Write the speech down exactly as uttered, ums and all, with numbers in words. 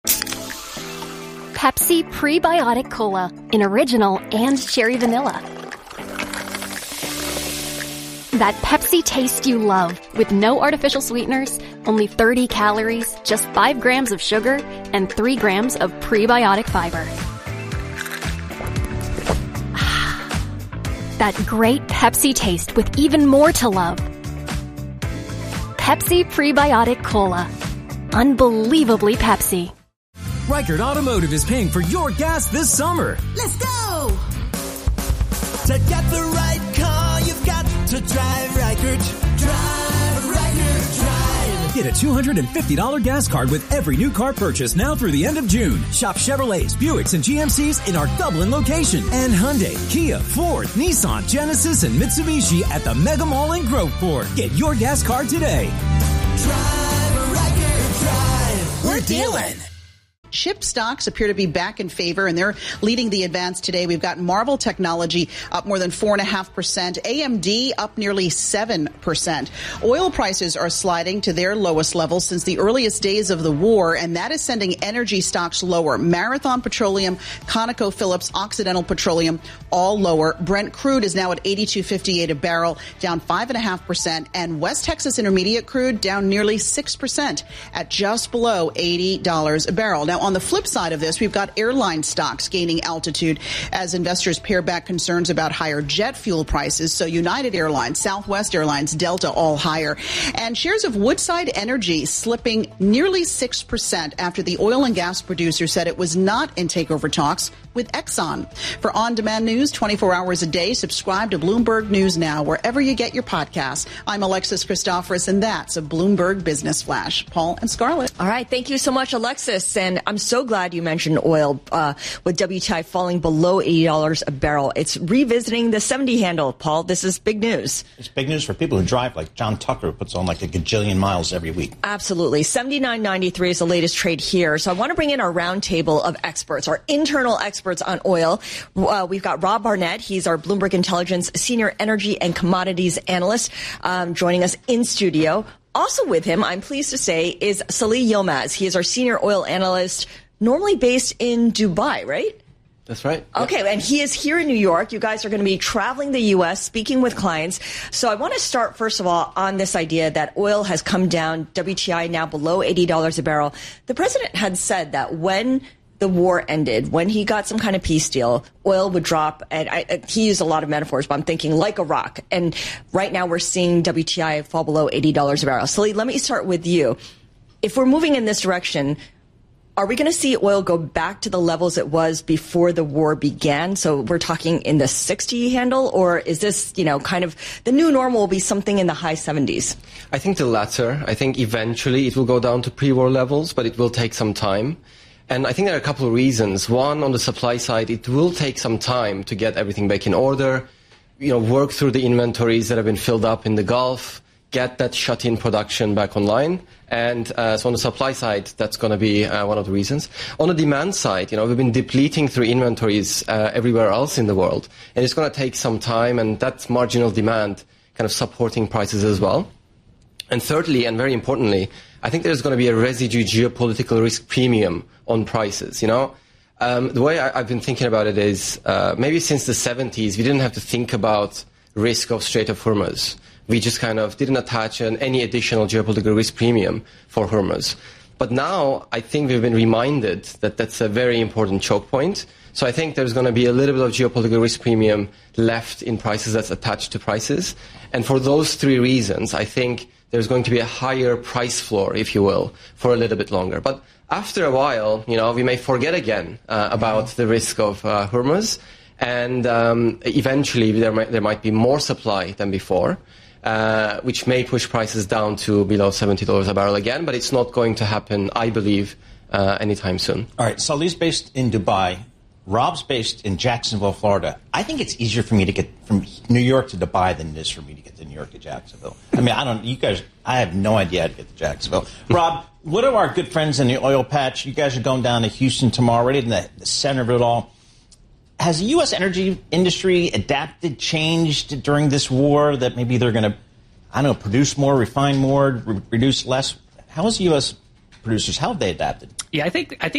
Pepsi Prebiotic Cola in original and cherry vanilla. That Pepsi taste you love with no artificial sweeteners, only thirty calories, just five grams of sugar, and three grams of prebiotic fiber. That great Pepsi taste with even more to love. Pepsi Prebiotic Cola. Unbelievably Pepsi. Reichert Automotive is paying for your gas this summer. Let's go! To get the right car, you've got to drive Reichert. Drive Reichert, drive. Get a two hundred fifty dollars gas card with every new car purchase now through the end of June. Shop Chevrolets, Buicks, and G M Cs in our Dublin location. And Hyundai, Kia, Ford, Nissan, Genesis, and Mitsubishi at the Mega Mall in Groveport. Get your gas card today. Drive Reichert, drive. We're dealing. Chip stocks appear to be back in favor, and they're leading the advance today. We've got Marvell Technology up more than four point five percent. A M D up nearly seven percent. Oil prices are sliding to their lowest levels since the earliest days of the war, and that is sending energy stocks lower. Marathon Petroleum, ConocoPhillips, Occidental Petroleum, all lower. Brent crude is now at eighty-two fifty-eight a barrel, down five point five percent, and West Texas Intermediate crude down nearly six percent at just below eighty dollars a barrel. Now, on the flip side of this, we've got airline stocks gaining altitude as investors pare back concerns about higher jet fuel prices. So United Airlines, Southwest Airlines, Delta all higher. And shares of Woodside Energy slipping nearly six percent after the oil and gas producer said it was not in takeover talks with Exxon. For on-demand news twenty-four hours a day, subscribe to Bloomberg News Now wherever you get your podcasts. I'm Alexis Christoforous, and that's a Bloomberg Business Flash. Paul and Scarlett. All right. Thank you so much, Alexis. And I'm so glad you mentioned oil uh, with W T I falling below eighty dollars a barrel. It's revisiting the seventy handle, Paul. This is big news. It's big news for people who drive, like John Tucker, who puts on like a gajillion miles every week. Absolutely. seventy-nine ninety-three is the latest trade here. So I want to bring in our roundtable of experts, our internal experts on oil. Uh, we've got Rob Barnett. He's our Bloomberg Intelligence Senior Energy and Commodities Analyst, um, joining us in studio. Also with him, I'm pleased to say, is Salih Yilmaz. He is our Senior Oil Analyst, normally based in Dubai, right? That's right. Okay, yep. And he is here in New York. You guys are going to be traveling the U S, speaking with clients. So I want to start, first of all, on this idea that oil has come down, W T I now below eighty dollars a barrel. The president had said that when the war ended, when he got some kind of peace deal, oil would drop. And I, he used a lot of metaphors, but I'm thinking like a rock. And right now we're seeing W T I fall below eighty dollars a barrel. Salih, let me start with you. If we're moving in this direction, are we going to see oil go back to the levels it was before the war began? So we're talking in the sixty handle, or is this, you know, kind of the new normal will be something in the high seventies? I think the latter. I think eventually it will go down to pre-war levels, but it will take some time. And I think there are a couple of reasons. One, on the supply side, it will take some time to get everything back in order, you know, work through the inventories that have been filled up in the Gulf, get that shut-in production back online. And uh, so on the supply side, that's going to be uh, one of the reasons. On the demand side, you know, we've been depleting through inventories uh, everywhere else in the world. And it's going to take some time, and that's marginal demand kind of supporting prices as well. And thirdly, and very importantly, I think there's going to be a residue geopolitical risk premium on prices, you know. Um, the way I, I've been thinking about it is uh, maybe since the seventies, we didn't have to think about risk of Strait of Hormuz. We just kind of didn't attach an, any additional geopolitical risk premium for Hormuz. But now I think we've been reminded that that's a very important choke point. So I think there's going to be a little bit of geopolitical risk premium left in prices that's attached to prices. And for those three reasons, I think there's going to be a higher price floor, if you will, for a little bit longer. But after a while, you know, we may forget again uh, about the risk of uh, Hormuz. And um, eventually there might, there might be more supply than before. Uh, which may push prices down to below seventy dollars a barrel again, but it's not going to happen, I believe, uh, anytime soon. All right, Salih's based in Dubai. Rob's based in Jacksonville, Florida. I think it's easier for me to get from New York to Dubai than it is for me to get to New York to Jacksonville. I mean, I don't, you guys, I have no idea how to get to Jacksonville. Rob, what are our good friends in the oil patch? You guys are going down to Houston tomorrow, right in the, the center of it all. Has the U S energy industry adapted, changed during this war that maybe they're going to, I don't know, produce more, refine more, re- reduce less? How is the U S producers, how have they adapted? Yeah, I think I think